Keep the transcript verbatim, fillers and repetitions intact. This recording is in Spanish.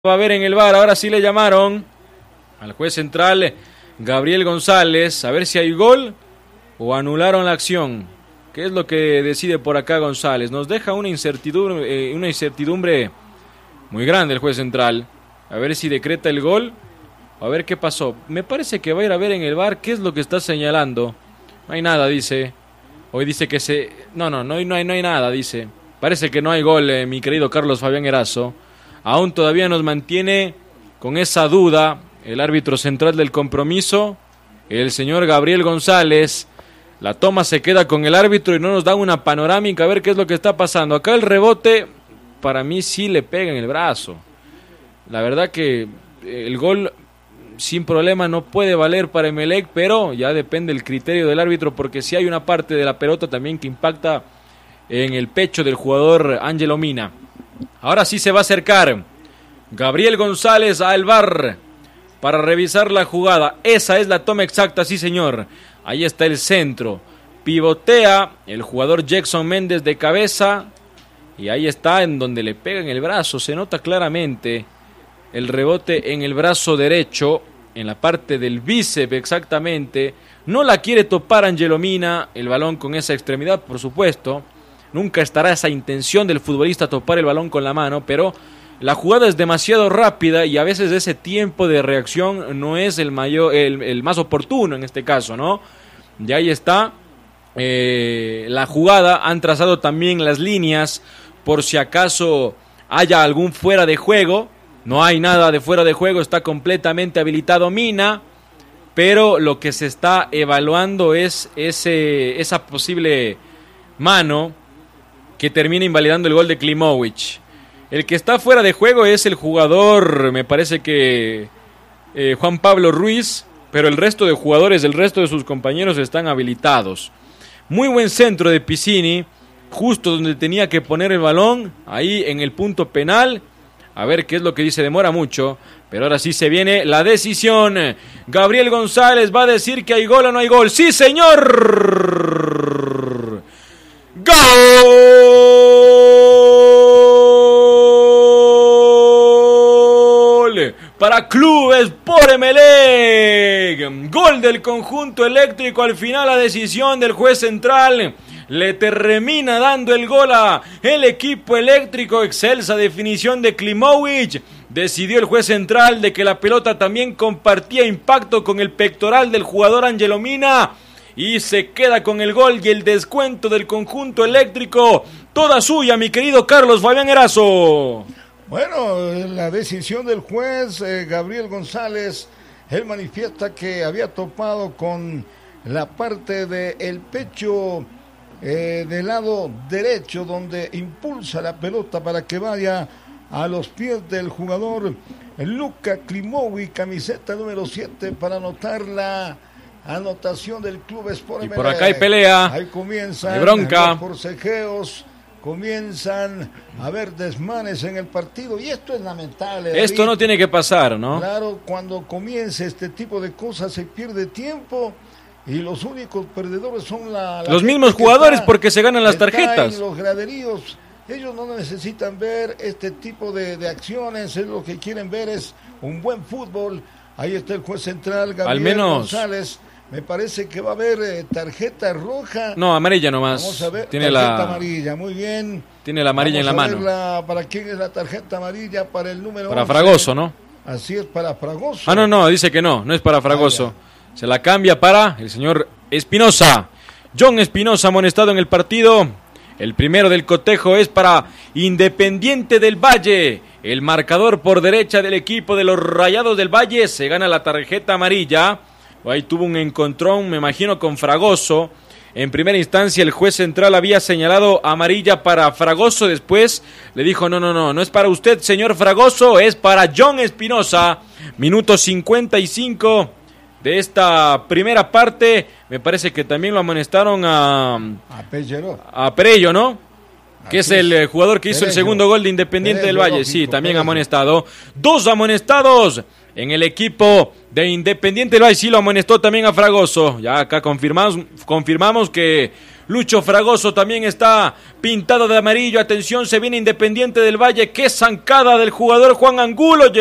Va a ver en el V A R, ahora sí le llamaron al juez central Gabriel González, a ver si hay gol o anularon la acción. ¿Qué es lo que decide por acá González? Nos deja una incertidumbre, eh, una incertidumbre muy grande el juez central. A ver si decreta el gol o a ver qué pasó. Me parece que va a ir a ver en el V A R qué es lo que está señalando. No hay nada, dice. Hoy dice que se... No, no, no hay, no hay, no hay nada, dice. Parece que no hay gol, eh, mi querido Carlos Fabián Erazo. Aún todavía nos mantiene con esa duda el árbitro central del compromiso, el señor Gabriel González. La toma se queda con el árbitro y no nos da una panorámica a ver qué es lo que está pasando. Acá el rebote, para mí sí le pega en el brazo. La verdad que el gol sin problema no puede valer para Emelec, pero ya depende el criterio del árbitro, porque si hay una parte de la pelota también que impacta en el pecho del jugador Ángelo Mina. Ahora sí se va a acercar Gabriel González al V A R para revisar la jugada. Esa es la toma exacta, sí señor. Ahí está el centro. Pivotea el jugador Jackson Méndez de cabeza. Y ahí está en donde le pega en el brazo. Se nota claramente el rebote en el brazo derecho, en la parte del bíceps exactamente. No la quiere topar Ángelo Mina, el balón con esa extremidad, por supuesto. Nunca estará esa intención del futbolista topar el balón con la mano, pero la jugada es demasiado rápida y a veces ese tiempo de reacción no es el mayor, el, el más oportuno en este caso, ¿no? Y ahí está eh, la jugada. Han trazado también las líneas por si acaso haya algún fuera de juego. No hay nada de fuera de juego, está completamente habilitado Mina, pero lo que se está evaluando es ese, esa posible mano que termina invalidando el gol de Klimovic. El que está fuera de juego es el jugador, me parece que eh, Juan Pablo Ruiz, pero el resto de jugadores, el resto de sus compañeros están habilitados. Muy buen centro de Piccini, justo donde tenía que poner el balón, ahí en el punto penal. A ver qué es lo que dice, demora mucho, pero ahora sí se viene la decisión. Gabriel González va a decir que hay gol o no hay gol. ¡Sí, señor! ¡Gol! Para Clubes por Emelec. Gol del conjunto eléctrico. Al final la decisión del juez central le termina dando el gol a el equipo eléctrico. Excelsa definición de Klimovic. Decidió el juez central de que la pelota también compartía impacto con el pectoral del jugador Ángelo Mina. Y se queda con el gol y el descuento del conjunto eléctrico. Toda suya, mi querido Carlos Fabián Erazo. Bueno, la decisión del juez eh, Gabriel González, él manifiesta que había topado con la parte del pecho eh, del lado derecho, donde impulsa la pelota para que vaya a los pies del jugador Luka Klimovic, camiseta número siete, para anotar la anotación del Club Sport. Y por acá hay pelea, ahí comienzan hay bronca, los forcejeos, comienzan a haber desmanes en el partido y esto es lamentable, David. Esto no tiene que pasar, ¿no? Claro, cuando comienza este tipo de cosas se pierde tiempo y los únicos perdedores son la, la los mismos jugadores está, porque se ganan las tarjetas. En los graderíos, ellos no necesitan ver este tipo de, de acciones, es lo que quieren ver es un buen fútbol. Ahí está el juez central Gabriel Al menos González. Me parece que va a haber eh, tarjeta roja. No, amarilla nomás. Vamos a ver, tiene tarjeta la amarilla, muy bien. Tiene la amarilla Vamos en la mano. La, ¿Para quién es la tarjeta amarilla? Para el número Para once. Fragoso, ¿no? Así es, para Fragoso. Ah, no, no, dice que no, no es para Fragoso. Ah, se la cambia para el señor Espinosa. John Espinosa amonestado en el partido. El primero del cotejo es para Independiente del Valle. El marcador por derecha del equipo de los Rayados del Valle se gana la tarjeta amarilla. Ahí tuvo un encontrón, me imagino, con Fragoso. En primera instancia el juez central había señalado amarilla para Fragoso. Después le dijo, no, no, no, no es para usted, señor Fragoso, es para John Espinosa. Minuto cincuenta y cinco de esta primera parte. Me parece que también lo amonestaron a... A Pelleró. A Perello, ¿no? Que Así es el es. jugador que hizo Perello. el segundo gol de Independiente Perello, del Valle. lógico, Sí, también Perello. amonestado. Dos amonestados en el equipo de Independiente del Valle. Sí lo amonestó también a Fragoso. Ya acá confirmamos, confirmamos que Lucho Fragoso también está pintado de amarillo. Atención, se viene Independiente del Valle. Qué zancada del jugador Juan Angulo.